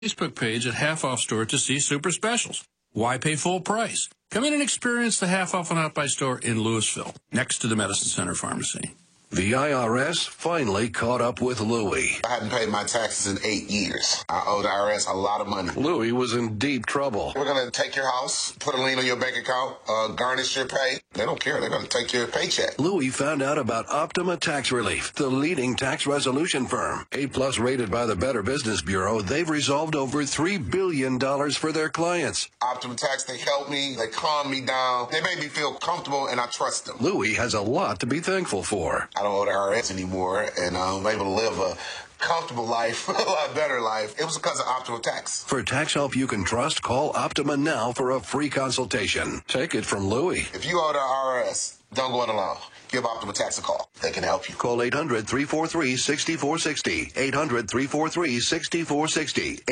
Facebook page at Half Off Store to see super specials. Why pay full price? Come in and experience the Half Off and Out By store in Louisville, next to the Medicine Center Pharmacy. The IRS finally caught up with Louie. I hadn't paid my taxes in 8 years. I owe the IRS a lot of money. Louie was in deep trouble. We're going to take your house, put a lien on your bank account, garnish your pay. They don't care. They're going to take your paycheck. Louie found out about Optima Tax Relief, the leading tax resolution firm. 8+ rated by the Better Business Bureau, they've resolved over $3 billion for their clients. Optima Tax, they help me. They calm me down. They make me feel comfortable, and I trust them. Louie has a lot to be thankful for. I don't owe the IRS anymore, and I'm able to live a comfortable life, a lot better life. It was because of Optima Tax. For tax help you can trust, call Optima now for a free consultation. Take it from Louie. If you owe the IRS, don't go it alone. Give Optima Tax a call. They can help you. Call 800-343-6460. 800-343-6460.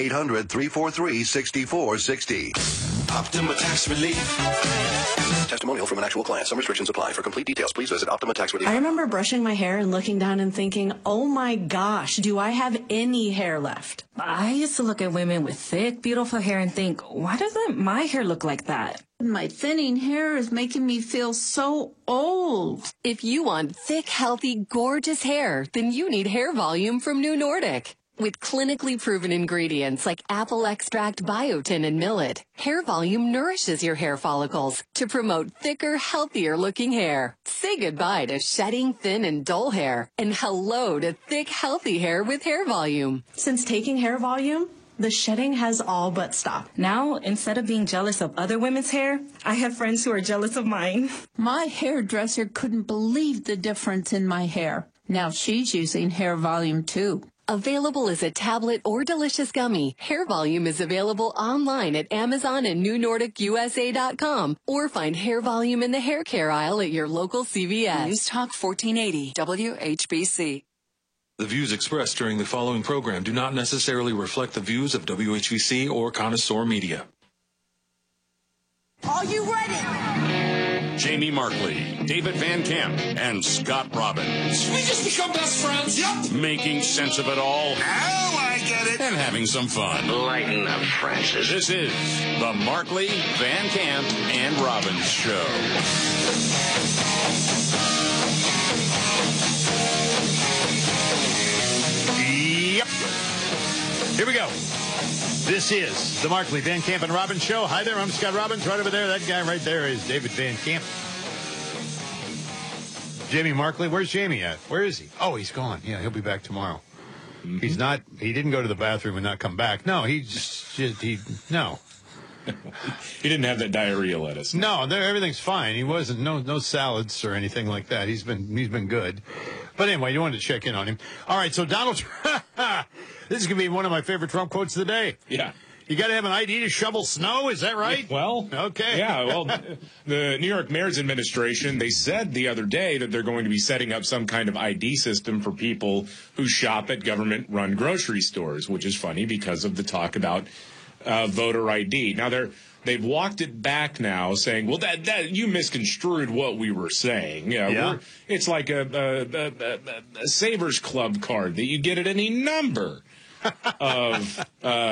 800-343-6460. Optima Tax Relief. Testimonial from an actual client. Some restrictions apply. For complete details, please visit Optima Tax Relief. I remember brushing my hair and looking down and thinking, oh my gosh, do I have any hair left? I used to look at women with thick, beautiful hair and think, why doesn't my hair look like that? My thinning hair is making me feel so old. If you want thick, healthy, gorgeous hair, then you need Hair Volume from New Nordic. With clinically proven ingredients like apple extract, biotin, and millet, Hair Volume nourishes your hair follicles to promote thicker, healthier-looking hair. Say goodbye to shedding, thin, and dull hair, and hello to thick, healthy hair with Hair Volume. Since taking Hair Volume, the shedding has all but stopped. Now, instead of being jealous of other women's hair, I have friends who are jealous of mine. My hairdresser couldn't believe the difference in my hair. Now she's using Hair Volume too. Available as a tablet or delicious gummy, Hair Volume is available online at Amazon and NewNordicUSA.com, or find Hair Volume in the hair care aisle at your local CVS. News Talk 1480, WHBC. The views expressed during the following program do not necessarily reflect the views of WHBC or Connoisseur Media. Are you ready? Jamie Markley, David Van Camp, and Scott Robbins. We just become best friends. Yep. Making sense of it all. Now I get it. And having some fun. Lighten up, Francis. This is the Markley, Van Camp, and Robbins Show. Yep. Here we go. This is the Markley, Van Camp, and Robbins Show. Hi there, I'm Scott Robbins. Right over there, that guy right there is David Van Camp. Jamie Markley, where's Jamie at? Where is he? Oh, he's gone. Yeah, he'll be back tomorrow. Mm-hmm. He didn't go to the bathroom and not come back. No, no. He didn't have that diarrhea lettuce. No, everything's fine. He wasn't, no salads or anything like that. He's been good. But anyway, you wanted to check in on him. All right, so Donald Trump, this is going to be one of my favorite Trump quotes of the day. Yeah. You got to have an ID to shovel snow, is that right? Well, okay. Yeah, well, the New York Mayor's administration, they said the other day that they're going to be setting up some kind of ID system for people who shop at government-run grocery stores, which is funny because of the talk about voter ID. Now, they've walked it back now, saying, well, that you misconstrued what we were saying. Yeah. It's like a Savers Club card that you get at any number of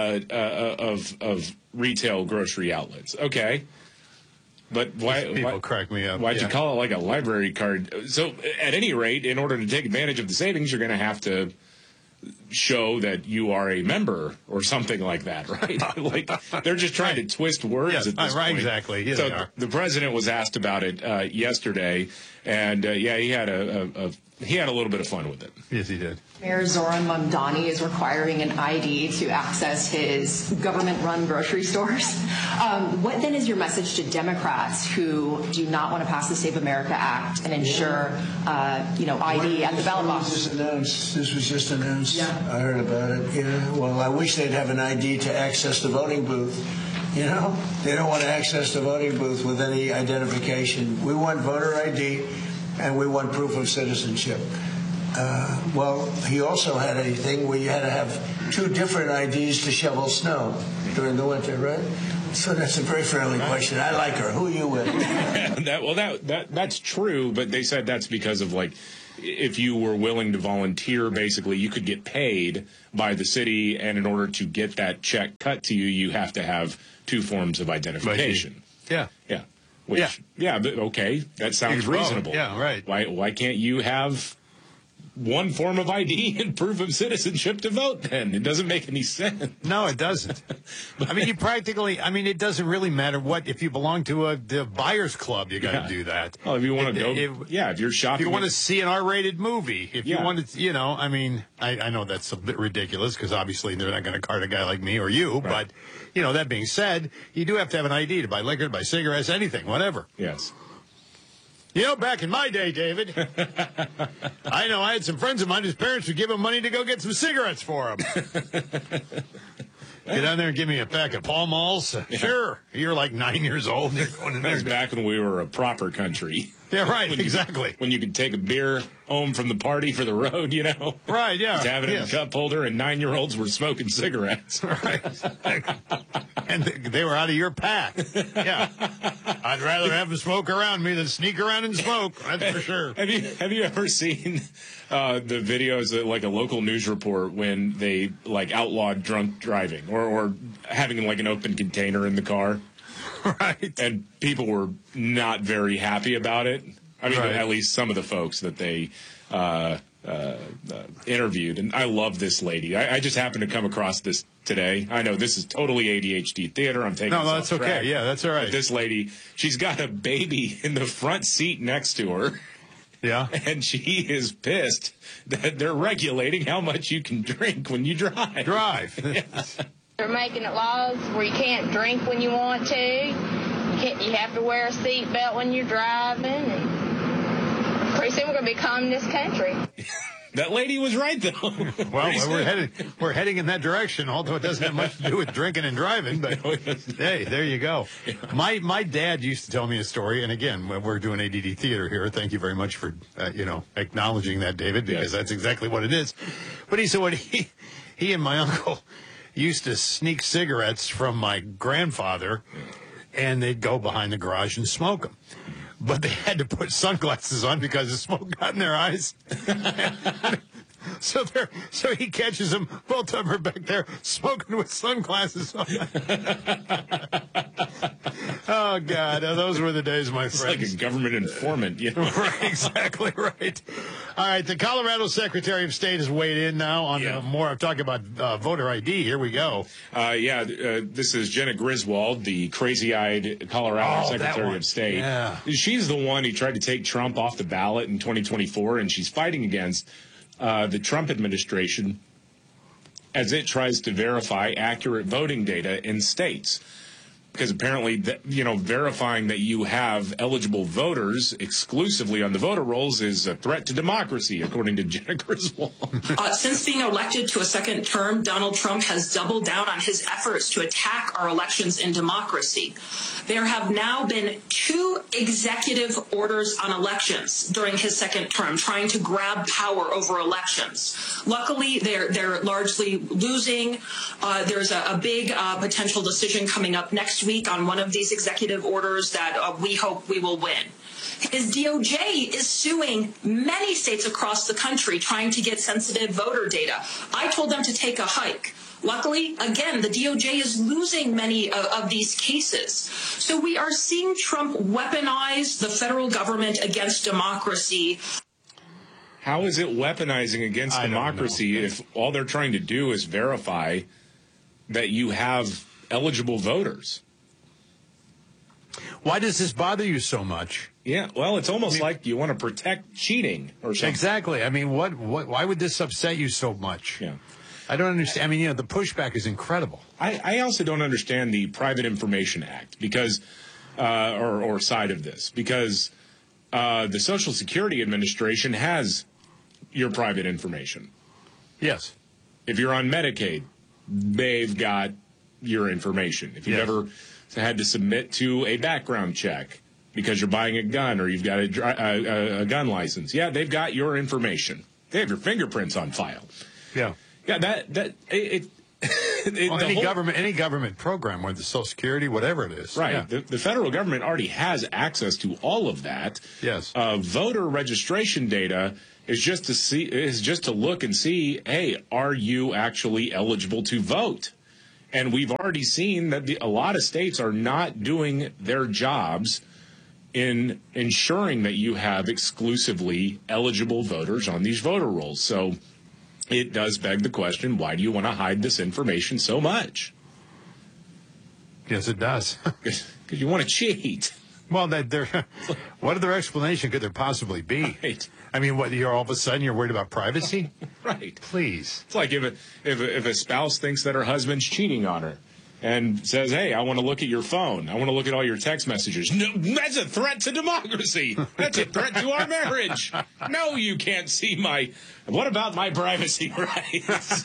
retail grocery outlets. Okay. But why people crack me up? Why'd you call it like a library card? So at any rate, in order to take advantage of the savings, you're going to have to show that you are a member or something like that, right? Like they're just trying to twist words at this right, point. Exactly. Yeah, so the president was asked about it yesterday, and he had a little bit of fun with it. Yes, he did. Mayor Zoran Mamdani is requiring an ID to access his government-run grocery stores. What then is your message to Democrats who do not want to pass the Save America Act and ensure, ID at the ballot box? This was just announced. Yeah. I heard about it. Yeah. Well, I wish they'd have an ID to access the voting booth. They don't want to access the voting booth with any identification. We want voter ID, and we want proof of citizenship. He also had a thing where you had to have two different IDs to shovel snow during the winter, right? So that's a very friendly question. I like her. Who are you with? That's true, but they said that's because of if you were willing to volunteer, basically, you could get paid by the city, and in order to get that check cut to you, you have to have 2 forms of identification. Yeah. Yeah. Which, okay, that sounds reasonable. Yeah, right. Why can't you have one form of ID and proof of citizenship to vote then? It doesn't make any sense. No, it doesn't. I mean, it doesn't really matter if you belong to the buyers club, you got to do that. Well, if you want to go, if you're shopping. If you want to see an R-rated movie, if you want to, I know that's a bit ridiculous because obviously they're not going to card a guy like me or you, but, that being said, you do have to have an ID to buy liquor, to buy cigarettes, anything, whatever. Yes. Back in my day, David, I know I had some friends of mine whose parents would give them money to go get some cigarettes for them. Get down there and give me a pack of Pall Malls. Sure. You're like 9 years old. You're going in there. That was back when we were a proper country. Yeah, right. Exactly. When you could take a beer home from the party for the road, Right, yeah. Just have it in a cup holder, and 9-year-olds were smoking cigarettes. Right. And they were out of your pack. Yeah. I'd rather have them smoke around me than sneak around and smoke. That's for sure. Have you ever seen the videos like a local news report when they outlawed drunk driving or having an open container in the car? Right. And people were not very happy about it. I mean, Right. at least some of the folks that they interviewed. And I love this lady. I just happened to come across this today. I know this is totally ADHD theater. I'm taking No, this that's off track. okay. Yeah, that's all right. But this lady, she's got a baby in the front seat next to her. Yeah. And she is pissed that they're regulating how much you can drink when you drive. Yes. They're making it laws where you can't drink when you want to. You have to wear a seatbelt when you're driving. And pretty soon we're going to be communist country. That lady was right, though. Well, we're heading in that direction, although it doesn't have much to do with drinking and driving. But hey, there you go. Yeah. My dad used to tell me a story, and again, we're doing ADD theater here. Thank you very much for acknowledging that, David, because that's exactly what it is. But he said what he and my uncle used to sneak cigarettes from my grandfather, and they'd go behind the garage and smoke them. But they had to put sunglasses on because the smoke got in their eyes. So he catches them, both of them are back there smoking with sunglasses on. Oh, God. Those were the days, my It's friends. like a government informant, Right, exactly right. All right, the Colorado Secretary of State has weighed in now on more. I'm talking about voter ID. Here we go. This is Jenna Griswold, the crazy-eyed Colorado Secretary of State. Yeah. She's the one who tried to take Trump off the ballot in 2024, and she's fighting against the Trump administration as it tries to verify accurate voting data in states. Because apparently, verifying that you have eligible voters exclusively on the voter rolls is a threat to democracy, according to Jenna Griswold. Since being elected to a second term, Donald Trump has doubled down on his efforts to attack our elections and democracy. There have now been 2 executive orders on elections during his second term, trying to grab power over elections. Luckily, they're largely losing. There's a big potential decision coming up next week on one of these executive orders that we hope we will win. His DOJ is suing many states across the country trying to get sensitive voter data. I told them to take a hike. Luckily, again, the DOJ is losing many of these cases. So we are seeing Trump weaponize the federal government against democracy. How is it weaponizing against democracy if all they're trying to do is verify that you have eligible voters? Why does this bother you so much? Yeah, well, it's almost like you want to protect cheating or something. Exactly. I mean, why would this upset you so much? Yeah. I don't understand. I mean, the pushback is incredible. I also don't understand the Private Information Act because, or side of this, because the Social Security Administration has your private information. Yes. If you're on Medicaid, they've got your information. If you've ever had to submit to a background check because you're buying a gun or you've got a gun license, they've got your information. They have your fingerprints on file. Yeah. Yeah, any government program, whether it's Social Security, whatever it is. Right. Yeah. The federal government already has access to all of that. Yes. Voter registration data is just to look and see, hey, are you actually eligible to vote? And we've already seen that a lot of states are not doing their jobs in ensuring that you have exclusively eligible voters on these voter rolls. So it does beg the question, why do you want to hide this information so much? Yes, it does. Because you want to cheat. Well, what other explanation could there possibly be? Right. I mean, what, you're all of a sudden you're worried about privacy? Right. Please. It's like if a spouse thinks that her husband's cheating on her and says, hey, I want to look at your phone. I want to look at all your text messages. No, that's a threat to democracy. That's a threat to our marriage. No, you can't see what about my privacy rights?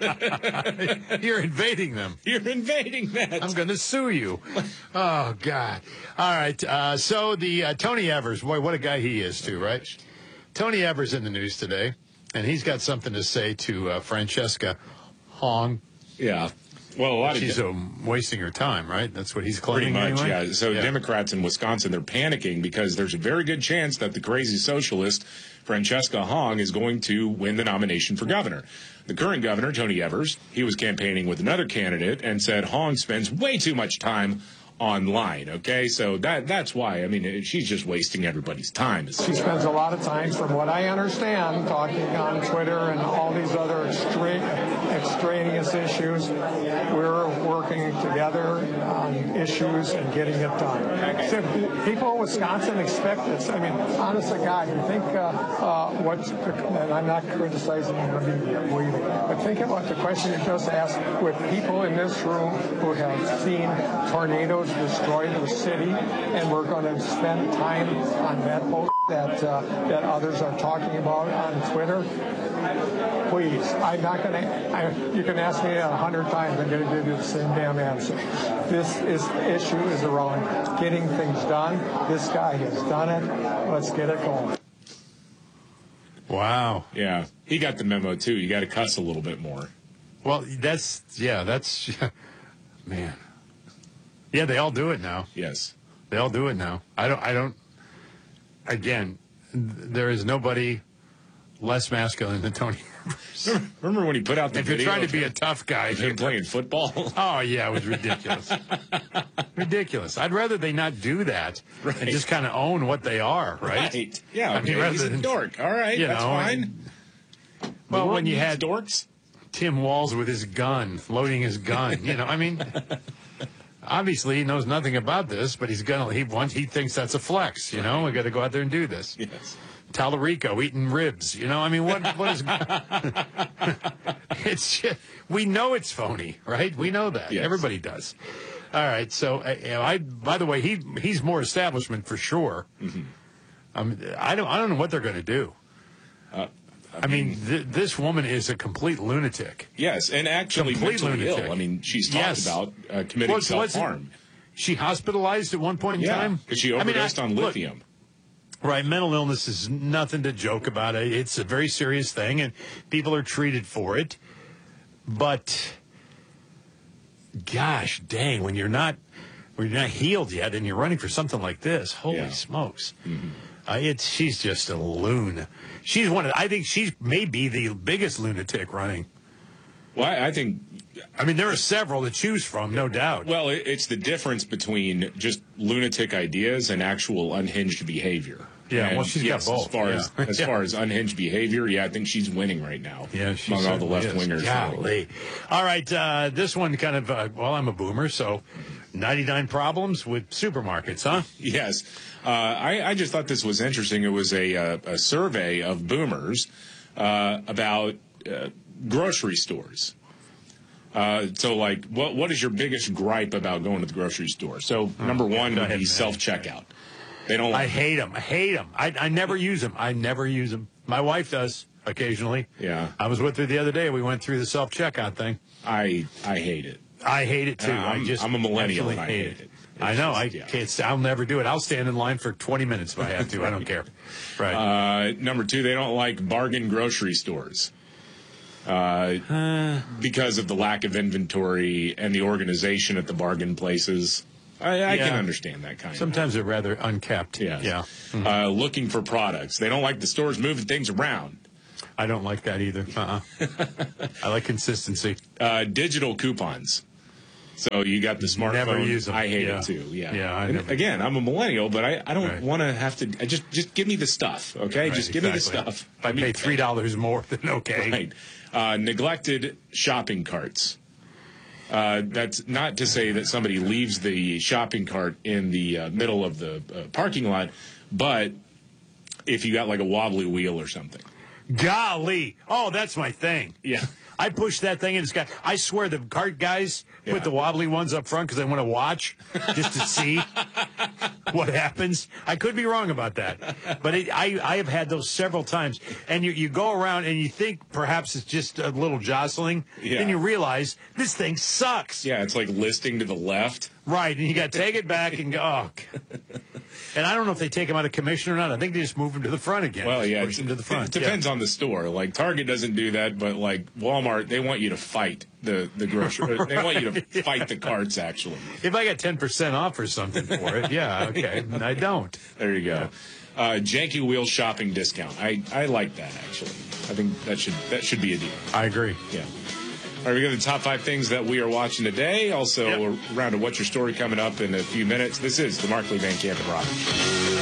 You're invading them. You're invading that. I'm going to sue you. Oh, God. All right. So the Tony Evers, boy, what a guy he is, too, right? Tony Evers in the news today, and he's got something to say to Francesca Hong. Yeah. Well, she's wasting her time, right? That's what he's claiming. Pretty much, anyway? yeah. So Democrats in Wisconsin, they're panicking because there's a very good chance that the crazy socialist Francesca Hong is going to win the nomination for governor. The current governor, Tony Evers, he was campaigning with another candidate and said Hong spends way too much time online, okay? So that's why. I mean, she's just wasting everybody's time. She spends a lot of time, from what I understand, talking on Twitter and all these other extraneous issues. We're working together on issues and getting it done. So people in Wisconsin expect this. I mean, honest to God, you think and I'm not criticizing the media, but think about the question you just asked with people in this room who have seen tornadoes destroy the city, and we're going to spend time on that post that others are talking about on Twitter. Please, I'm not going to. You can ask me 100 times. I'm going to give you the same damn answer. This issue is around getting things done. This guy has done it. Let's get it going. Wow. Yeah, he got the memo too. You got to cuss a little bit more. Well, that's man. Yeah, they all do it now. Yes. They all do it now. I don't, again, there is nobody less masculine than Tony Evers. Remember when he put out the video? If you're trying to be a tough guy. Him playing football? Oh, yeah, it was ridiculous. Ridiculous. I'd rather they not do that and just kind of own what they are, right? Right. Yeah, okay, he's a dork. All right, that's fine. Well, when you had dorks? Tim Walz with his gun, loading his gun, I mean... Obviously, he knows nothing about this, but he thinks that's a flex. We got to go out there and do this. Yes. Tallarico eating ribs. I mean, what is? It's just, we know it's phony, right? We know that. Yes. Everybody does. All right. So, by the way, he's more establishment for sure. Mm-hmm. I don't know what they're going to do. I mean, this woman is a complete lunatic. Yes, and actually mentally ill. I mean, she's talked about committing self-harm. She hospitalized at one point in time? Because she overdosed on lithium. Right, mental illness is nothing to joke about. It's a very serious thing, and people are treated for it. But, gosh dang, when you're not healed yet and you're running for something like this, holy smokes. Mm-hmm. She's just a loon. I think she may be the biggest lunatic running. Well, I think... I mean, there are several to choose from, no doubt. Well, it's the difference between just lunatic ideas and actual unhinged behavior. Yeah, and well, she's got both. As far as unhinged behavior, I think she's winning right now. Yeah, among all the left-wingers. Golly. All right, this one kind of, I'm a boomer, so 99 problems with supermarkets, huh? Yes. I just thought this was interesting. It was a survey of boomers about grocery stores. So, like, what is your biggest gripe about going to the grocery store? So, number one would be self-checkout. They don't. I hate them. I never use them. My wife does occasionally. Yeah. I was with her the other day. We went through the self-checkout thing. I hate it. I hate it too. I'm a millennial and I hate it. I know. I'll never do it. I'll stand in line for 20 minutes if I have to. I don't care. Right. Number two, they don't like bargain grocery stores. Because of the lack of inventory and the organization at the bargain places. I can understand that kind Sometimes they're rather unkept. Yeah. Looking for products. They don't like the stores moving things around. I don't like that either. I like consistency. Digital coupons. So you got the smartphone. Never use them. I hate it too. Yeah. I'm a millennial, but I don't want to have to. Just give me the stuff, okay? Right, just give me the stuff. If I pay $3 more, then okay. Right. Neglected shopping carts. That's not to say that somebody leaves the shopping cart in the middle of the parking lot, but if you got like a wobbly wheel or something. Golly. Oh, that's my thing. Yeah. I push that thing and it's got, I swear the cart guys put the wobbly ones up front because they want to watch just to see what happens. I could be wrong about that. But I have had those several times. And you go around and you think perhaps it's just a little jostling. Yeah. Then you realize this thing sucks. Yeah, it's like listing to the left. Right, and you got to take it back and go, oh. And I don't know if they take them out of commission or not. I think they just move them to the front again. Well, yeah. Push them to the front. It depends on the store. Like, Target doesn't do that, but, like, Walmart, they want you to fight the grocery. They want you to fight the carts, actually. If I got 10% off or something for it, yeah, okay. I don't. There you go. Janky Wheel shopping discount. I like that, actually. I think that should be a deal. I agree. Yeah. All right, we got the top 5 things that we are watching today. Also, a round of What's Your Story coming up in a few minutes. This is the Markley, Van Camp, and Robbins Show.